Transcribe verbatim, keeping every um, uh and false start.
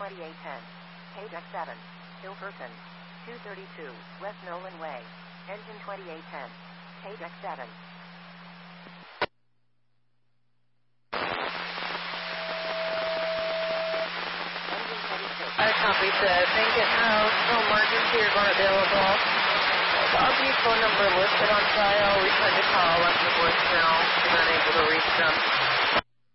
twenty-eight ten. K deck seven. Hilferton. two thirty-two. West Nolan Way. Engine twenty-eight ten. K deck seven. Engine twenty-six. I copy said. Thank you. No, no emergency or going available. I'll be phone number listed on file. We tried to call, left the voicemail. We're not able to reach them.